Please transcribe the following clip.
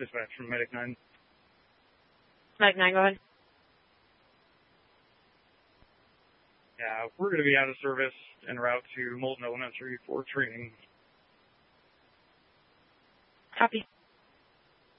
Dispatch from Medic 9. Medic 9, go ahead. Yeah, we're going to be out of service en route to Molten Elementary for training. Copy.